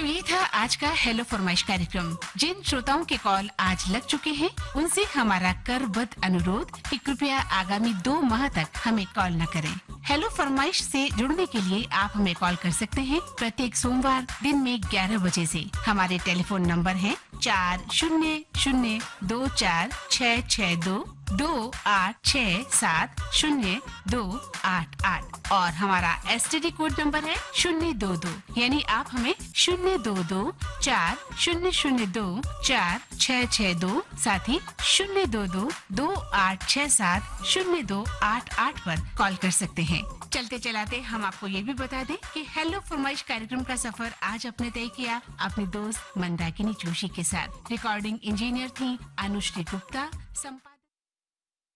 ये था आज का हेलो फरमाइश कार्यक्रम। जिन श्रोताओं के कॉल आज लग चुके हैं, उनसे हमारा करबद्ध अनुरोध कि कृपया आगामी 2 माह तक हमें कॉल न करें। हेलो फरमाइश से जुड़ने के लिए आप हमें कॉल कर सकते हैं प्रत्येक सोमवार दिन में 11 बजे से। हमारे टेलीफोन नंबर है 402024628670288028 और हमारा STD कोड नंबर है 022। यानी आप हमें 02240024662 साथ ही 02228670288 पर कॉल कर सकते हैं। चलते चलाते हम आपको ये भी बता दें कि हेलो फरमाइश कार्यक्रम का सफर आज आपने तय किया अपने दोस्त मंदाकिनी जोशी के साथ। रिकॉर्डिंग इंजीनियर थी अनुश्री गुप्ता।